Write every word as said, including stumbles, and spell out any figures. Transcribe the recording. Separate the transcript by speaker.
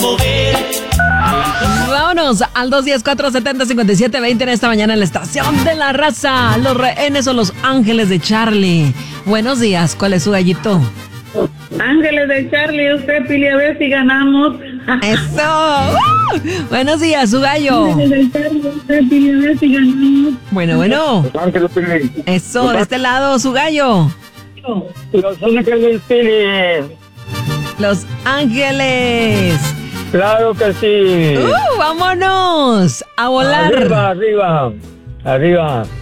Speaker 1: Vámonos al dos uno cero, cuatro siete cero, cinco siete dos cero en esta mañana en la estación de la raza. Los rehenes o los ángeles de Charlie. Buenos días, ¿cuál es su gallito?
Speaker 2: Ángeles de Charlie, usted pile a ver si ganamos.
Speaker 1: ¡Eso! ¡Uh! Buenos días, su gallo.
Speaker 2: Ángeles de Charlie, usted pile a ver si ganamos.
Speaker 1: Bueno, bueno. Eso, de este lado, su gallo.
Speaker 3: Los Ángeles Pili.
Speaker 1: Los Ángeles.
Speaker 3: Claro que sí.
Speaker 1: ¡Uh! ¡Vámonos! A volar.
Speaker 3: Arriba, arriba, arriba.